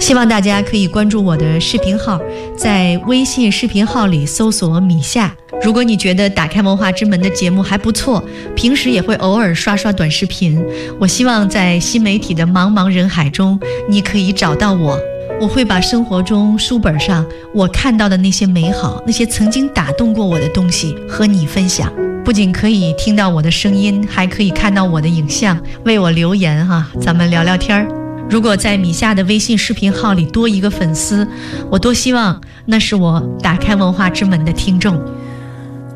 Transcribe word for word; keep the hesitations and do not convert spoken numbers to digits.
希望大家可以关注我的视频号，在微信视频号里搜索米夏。如果你觉得打开文化之门的节目还不错，平时也会偶尔刷刷短视频，我希望在新媒体的茫茫人海中，你可以找到我。我会把生活中书本上我看到的那些美好，那些曾经打动过我的东西和你分享。不仅可以听到我的声音，还可以看到我的影像，为我留言哈、啊，咱们聊聊天儿。如果在米夏的微信视频号里多一个粉丝，我多希望那是我打开文化之门的听众。